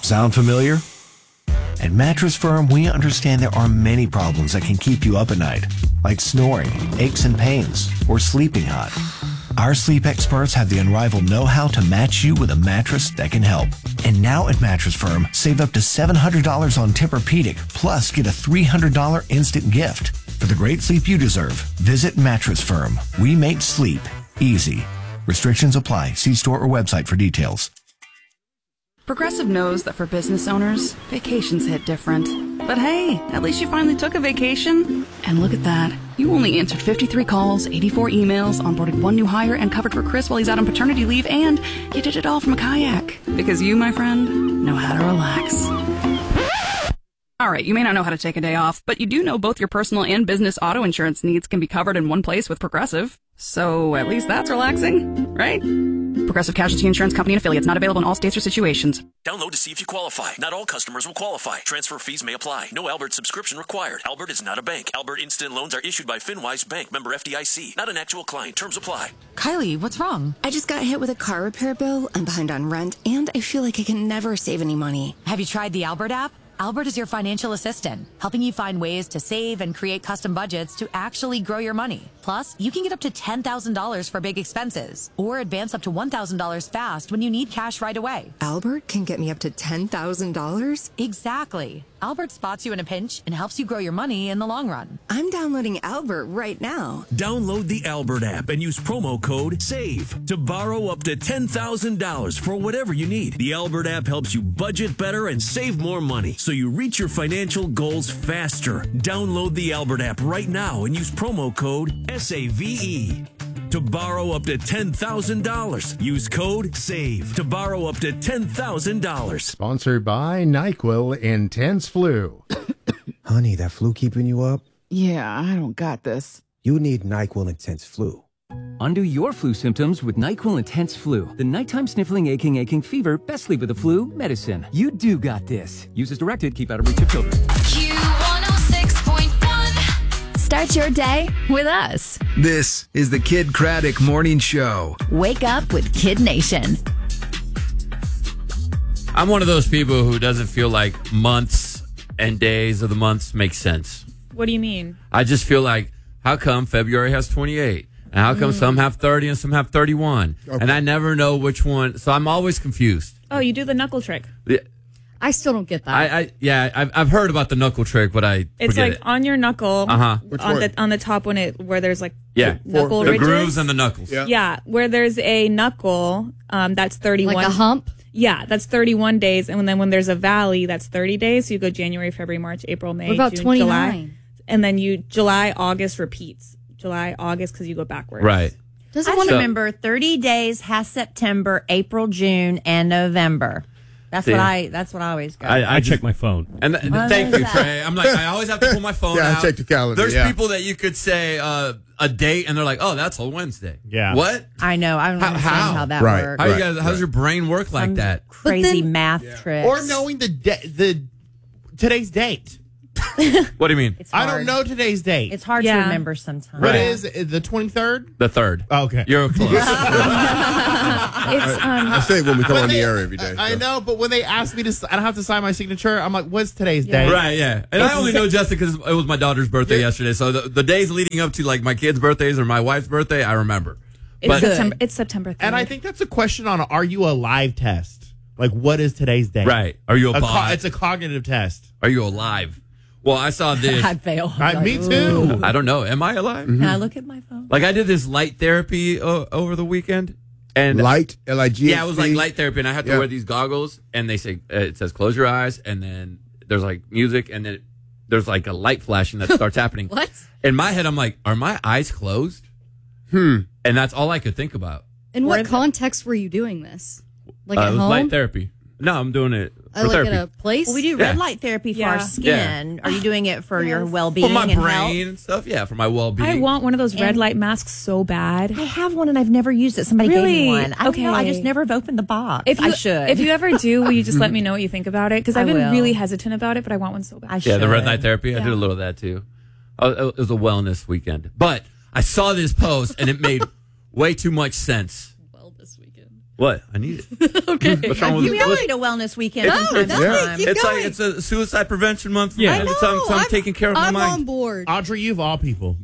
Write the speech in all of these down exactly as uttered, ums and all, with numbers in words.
Sound familiar? At Mattress Firm, we understand there are many problems that can keep you up at night, like snoring, aches and pains, or sleeping hot. Our sleep experts have the unrivaled know-how to match you with a mattress that can help. And now at Mattress Firm, save up to seven hundred dollars on Tempur-Pedic, plus get a three hundred dollars instant gift. For the great sleep you deserve, visit Mattress Firm. We make sleep easy. Restrictions apply. See store or website for details. Progressive knows that for business owners, vacations hit different. But hey, at least you finally took a vacation. And look at that. You only answered fifty-three calls, eighty-four emails, onboarded one new hire, and covered for Chris while he's out on paternity leave, and you did it all from a kayak. Because you, my friend, know how to relax. All right, you may not know how to take a day off, but you do know both your personal and business auto insurance needs can be covered in one place with Progressive. So at least that's relaxing, right? Progressive Casualty Insurance Company and affiliates, not available in all states or situations. Download to see if you qualify. Not all customers will qualify. Transfer fees may apply. No Albert subscription required. Albert is not a bank. Albert Instant Loans are issued by FinWise Bank, member F D I C. Not an actual client. Terms apply. Kylie, what's wrong? I just got hit with a car repair bill. I'm behind on rent, and I feel like I can never save any money. Have you tried the Albert app? Albert is your financial assistant, helping you find ways to save and create custom budgets to actually grow your money. Plus, you can get up to ten thousand dollars for big expenses or advance up to one thousand dollars fast when you need cash right away. Albert can get me up to ten thousand dollars? Exactly. Albert spots you in a pinch and helps you grow your money in the long run. I'm downloading Albert right now. Download the Albert app and use promo code SAVE to borrow up to ten thousand dollars for whatever you need. The Albert app helps you budget better and save more money so you reach your financial goals faster. Download the Albert app right now and use promo code S A V E. To borrow up to ten thousand dollars, use code SAVE to borrow up to ten thousand dollars. Sponsored by NyQuil Intense Flu. Honey, that flu keeping you up? Yeah, I don't got this. You need NyQuil Intense Flu. Undo your flu symptoms with NyQuil Intense Flu. The nighttime sniffling, aching, aching fever, best sleep with the flu medicine. You do got this. Use as directed. Keep out of reach of children. Q one oh six point one. Start your day with us. This is the Kid Craddock Morning Show. Wake up with Kid Nation. I'm one of those people who doesn't feel like months and days of the months make sense. What do you mean? I just feel like, how come February has twenty-eight? And how come mm. some have thirty and some have thirty-one? Okay. And I never know which one. So I'm always confused. Oh, you do the knuckle trick. Yeah. I still don't get that. I, I yeah, I've I've heard about the knuckle trick, but I it's forget like it. on your knuckle, uh-huh. on the on the top when it where there's like yeah knuckle the ridges. grooves and the knuckles. Yeah. yeah, where there's a knuckle, um, that's thirty-one. Like a hump. Yeah, that's thirty-one days, and then when there's a valley, that's thirty days. So you go January, February, March, April, May, what about June, twenty-nine? July, and then you July, August repeats. July, August because you go backwards. Right. Does I so, remember thirty days has September, April, June, and November. That's see, what I. That's what I always go. I, I, I check just, my phone. And th- well, thank you, that? Trey. I'm like, I always have to pull my phone yeah, out. I check the calendar. There's yeah. people that you could say uh, a date, and they're like, "Oh, that's a Wednesday." Yeah. What? I know. I don't how, understand how, how that right, works. How right, you guys? How's right. your brain work like Some that? Crazy then, math yeah. tricks. Or knowing the de- the today's date. What do you mean? I don't know today's date. It's hard yeah. to remember sometimes. What right. is it, the twenty-third? The third. Oh, okay. You're close. it's, um, I say it when we come on they, the air every day. I, so. I know, but when they ask me to, I don't have to sign my signature. I'm like, what's today's yeah. date? Right, yeah. And it's I only know Justin because it was my daughter's birthday yeah. yesterday. So the, the days leading up to like my kids' birthdays or my wife's birthday, I remember. It's but, September. It's September third. And I think that's a question on Are You a Live test? Like, what is today's date? Right. Are you a, a bot? co- It's a cognitive test. Are you alive? Well, I saw this. I fail. I, like, me too. I don't know. Am I alive? Mm-hmm. Can I look at my phone? Like I did this light therapy uh, over the weekend, and light L I G. Yeah, it was like light therapy, and I had to yeah. wear these goggles, and they say uh, it says close your eyes, and then there's like music, and then it, there's like a light flashing that starts happening. What? In my head, I'm like, are my eyes closed? Hmm. And that's all I could think about. In what context were you doing this? Like uh, at it was home? light therapy. No, I'm doing it for uh, like therapy. at a place? Well, we do yeah. red light therapy for yeah. our skin. Yeah. Are you doing it for yes. your well-being for my and brain health? and stuff? Yeah, for my well-being. I want one of those and red light masks so bad. I have one and I've never used it. Somebody really? gave me one. I okay. don't know. I just never have opened the box. If you, I should. If you ever do, will you just let me know what you think about it? Because I've I been will. really hesitant about it, but I want one so bad. I should. Yeah, the red light therapy. Yeah. I did a little of that too. Oh, it was a wellness weekend. But I saw this post and it made way too much sense. Wellness weekend. What? I need it. Okay. What's wrong with You it? all What's- need a wellness weekend It's, from time it's, to yeah. time. Keep it's going. like it's a suicide prevention month. Yeah. and I so I'm, know, so I'm, I'm- taking care of my I'm mind. on board. Audrey, you of all people.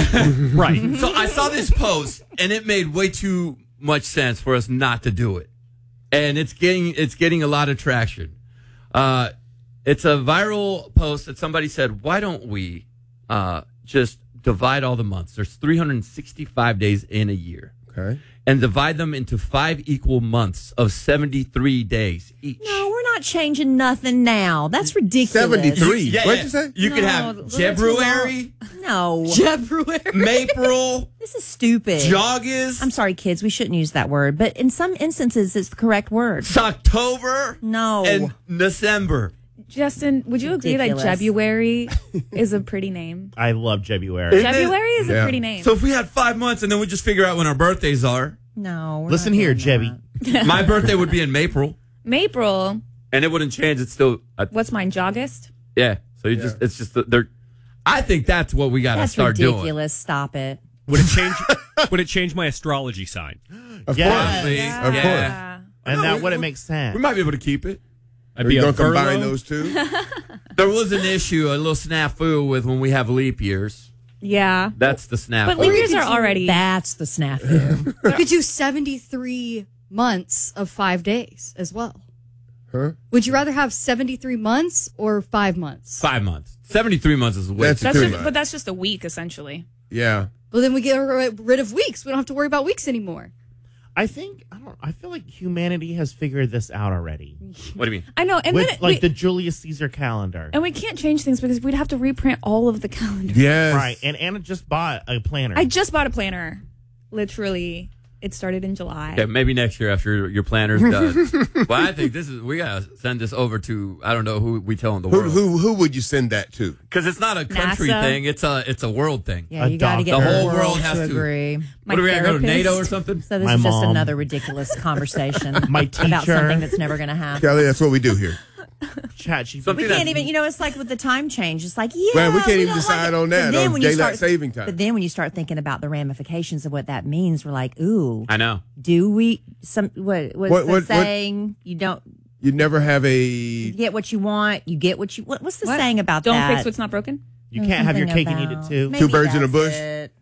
Right. So I saw this post, and it made way too much sense for us not to do it, and it's getting it's getting a lot of traction. Uh, it's a viral post that somebody said, "Why don't we uh, just divide all the months? There's three hundred sixty-five days in a year, Okay. and divide them into five equal months of seventy-three days each." No, we're not changing nothing now. That's ridiculous. seventy-three. Yeah, What'd yeah. you say? You could No, have those are too February, No. February. April, This is stupid. August. I'm sorry, kids. We shouldn't use that word, but in some instances, it's the correct word. It's October, No. and December. Justin, would you agree that Ridiculous. February is a pretty name? I love February. February is a Yeah. pretty name. So if we had five months and then we just figure out when our birthdays are, No. we're Listen not here, doing Jebby. that. my birthday would be in April, April. and it wouldn't change. It's still, uh, What's mine? August. yeah. So you just, it's just, they're. I think that's what we got to That's start ridiculous. Stop it. Would it change? Would it change my astrology sign? Of Yes. course. Yeah. Of Yeah. And No, that we- wouldn't make sense. doing. We might be able to keep it. I'd Are be you a going to combine furlough. those two? There was an issue, a little snafu with when we have leap years. Yeah. That's the snafu. But leap years are already. That's the snafu. You could do seventy-three months of five days as well. Huh? Would you rather have seventy-three months or five months? Five months. seventy-three months is way That's too That's too just, much. but that's just a week essentially. Yeah. Well, then we get rid of weeks. We don't have to worry about weeks anymore. I think I don't. I feel like humanity has figured this out already. What do you mean? I know, and With then it- like we, the Julius Caesar calendar, and we can't change things because we'd have to reprint all of the calendars. Yes. right? And Anna just bought a planner. I just bought a planner. Literally, it started in July. Yeah, maybe next year after your planner's done. Well, I think this is, we got to send this over to, I don't know who we tell in the Who, world. who who would you send that to? Because it's not a country NASA. thing, it's a it's a world thing. Yeah, A you got to get The the, whole world, world to has to. agree. My What are we going to go to therapist. NATO or something? So this My is just mom. another ridiculous conversation My about teacher. something that's never going to happen. Kelly, that's what we do here. Chat. She Something We that- can't even, you know, it's like with the time change. It's like, yeah, Well, we can't even don't decide like it. on that, But then on when you daylight start, saving time. But then when you start thinking about the ramifications of what that means, we're like, ooh, I know. do we, some, what, what's What- the what- what- saying? You don't You never have you a. get what you want, you get what you, what, what's the What? saying about Don't that? fix what's not broken. you can't have your Something cake and eat it about- too. Maybe Two birds in a that's bush? it.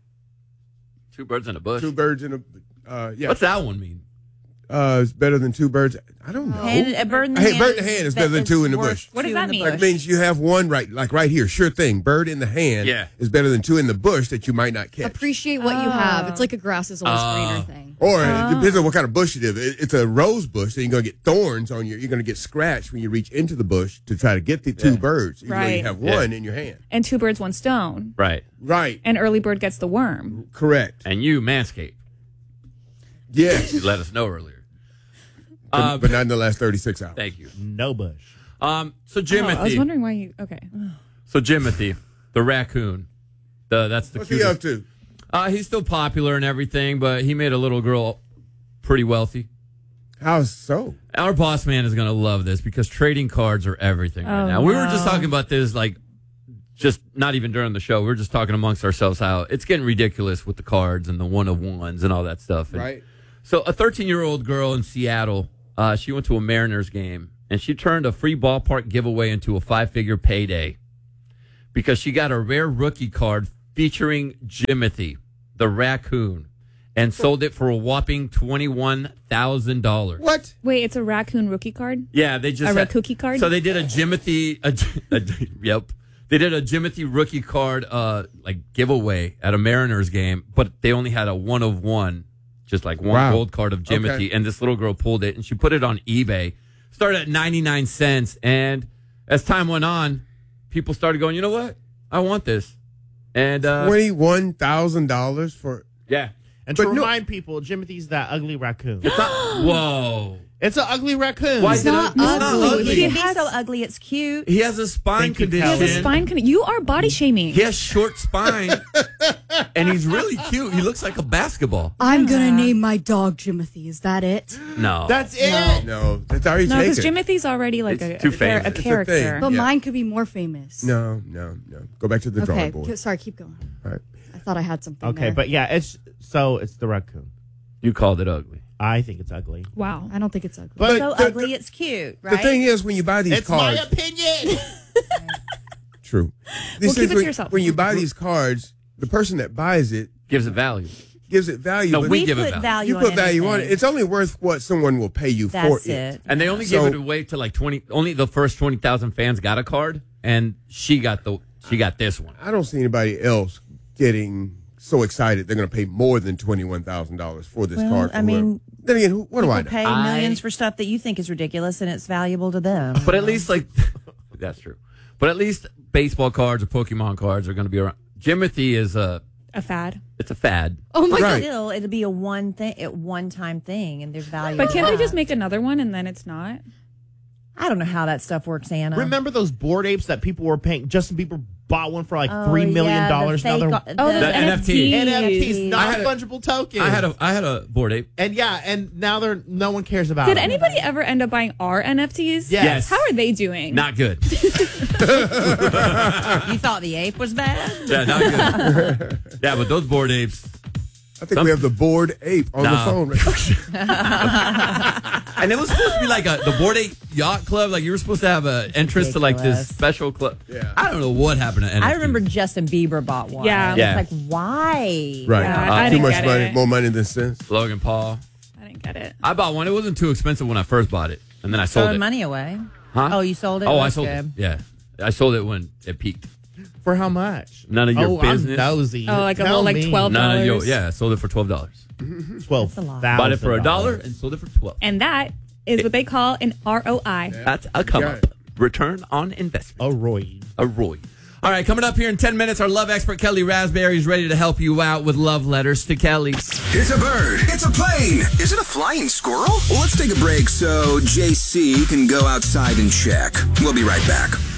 Two birds in a bush. Two birds in a. Uh, yeah. What's that one mean? Uh, it's better than two birds. I don't know. Hand, a bird in the Hey, hand. bird in the hand is better than two in the worth bush. What does two that in the mean? bush. It means you have one right, like right here. Sure thing. Bird in the hand Yeah. is better than two in the bush that you might not catch. Appreciate what you have. It's like a grass is always Oh. greener thing. Or it depends on what kind of bush it is. It- It's a rose bush, so you're going to get thorns on your. You're going to get scratched when you reach into the bush to try to get the two birds. Even though you Right. have Yeah. one in your hand. And two birds, one stone. Right. Right. And early bird gets the worm. Correct. And you, Manscaped, Yes. you let us know earlier. but, Um, but not in the last thirty-six hours. Thank you. No bush. Um, so Oh, Jimothy. I was wondering why you. Okay. So Jimothy, the raccoon. The that's the What's he cutest. up to? Uh, he's still popular and everything, but he made a little girl pretty wealthy. How so? Our boss man is going to love this because trading cards are everything right Oh, now. We were just no. talking about this, like, just not even during the show. We were just talking amongst ourselves how it's getting ridiculous with the cards and the one of ones and all that stuff. And Right. So a thirteen-year-old girl in Seattle, uh, she went to a Mariners game, and she turned a free ballpark giveaway into a five-figure payday because she got a rare rookie card featuring Jimothy, the raccoon, and sold it for a whopping twenty-one thousand dollars. What? Wait, it's a raccoon rookie card? Yeah, they just A had- Rakuki card? So they did a Jimothy, a, a, yep, they did a Jimothy rookie card uh like giveaway at a Mariners game, but they only had a one of one, just like one Wow. gold card of Jimothy, Okay. and this little girl pulled it and she put it on eBay. Started at ninety-nine cents, and as time went on, people started going, you know what, I want this, and uh, Twenty-one thousand dollars for. yeah, And But to no- remind people, Jimothy's that ugly raccoon. it's not. Whoa, It's an ugly raccoon. why is it? not It's not ugly. ugly. He He can be has- so ugly, it's cute. He has a spine Thank you, condition. Kelly. He has a spine. Con- you are body shaming. He has short spine, and he's really cute. He looks like a basketball. I'm gonna name my dog Jimothy. Is that it? No, That's it. No, that's already No, because taken. Jimothy's already like It's a, too a, char- famous. a It's a character. thing. But Yeah. mine could be more famous. No, no, no. Go back to the Okay. drawing board. k- Sorry. Keep going. All right. I thought I had something. Okay, there. but yeah, it's so it's the raccoon. you called it ugly. I think it's ugly. Wow, I don't think it's ugly. But But so the- ugly, the- it's cute, right? The thing is, when you buy these It's my cards, opinion. true. Well, This keep is it to when, yourself. when you buy these cards, the person that buys it Gives it value. gives it value. No, but we we give it put value. value you on put value on it. anything. It's only worth what someone will pay you That's for it. it. And they only So- give it away to like twenty. Only the first twenty thousand fans got a card, and she got the she got this one. I don't see anybody else getting so excited they're going to pay more than twenty-one thousand dollars for this Well, card. I for whoever. mean, then again, who, what do I People know? pay I- millions for stuff that you think is ridiculous, and it's valuable to them. But at least like that's true. But at least baseball cards or Pokemon cards are going to be around. Jimothy is a A fad. it's a fad. Oh my Right. Still, it'll be a one thing, a one time thing, and there's value. But to can't they that. just make another one and then it's not? I don't know how that stuff works, Anna. Remember those Bored Apes that people were paying? Justin Bieber bought one for like Oh, three million yeah, the dollars. Now fake- they're the- Oh, those The N F Ts. N N F Ts, I not had a- fungible tokens. I had a I had a Bored Ape. and yeah, and now they're no one cares about. Did them. anybody ever end up buying our N F Ts? Yes. Yes. How are they doing? Not good. You thought the ape was bad? Yeah, not good. Yeah, but those Bored Apes. I think Some- we have the Bored Ape on Nah. the phone. Right And it was supposed to be like a the Bored Ape Yacht Club. Like you were supposed to have an entrance to like this Ridiculous. special club. Yeah. I don't know what happened to N F T. I remember Justin Bieber bought one. Yeah. Yeah. It's like, why? right. Yeah, I Too didn't much get money, it. more money than sense. Logan Paul. I didn't get it. I bought one. It wasn't too expensive when I first bought it, and then I sold Throwing it. money away. Huh? Oh, you sold it? Oh, I That's sold good. it. Yeah, I sold it when it peaked. For how much? None of your oh, business. I'm nosy. Oh, like a Tell little, like, me. twelve None of your. dollars. Yeah, I sold it for twelve dollars. Twelve That's a lot. thousand. Bought it for a dollar and sold it for twelve. And that is what they call an R O I. That's a come Yeah. up. Return on investment. A Roy. A Roy. All right, coming up here in ten minutes, our love expert Kelly Raspberry is ready to help you out with love letters to Kelly. It's a bird. It's a plane. Is it a flying squirrel? Well, let's take a break so J C can go outside and check. We'll be right back.